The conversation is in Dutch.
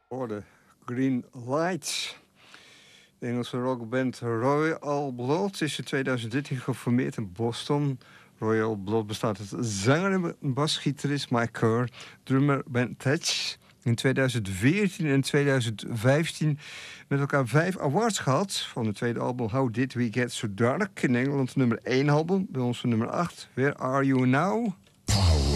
De Green Lights. De Engelse rockband Royal Blood is in 2013 geformeerd in Boston. Royal Blood bestaat uit zanger en basgitarist Mike Kerr, drummer Ben Tetch. In 2014 en 2015 met elkaar 5 awards gehad. Van het tweede album How Did We Get So Dark. In Engeland nummer 1 album, bij ons nummer 8. Where Are You Now?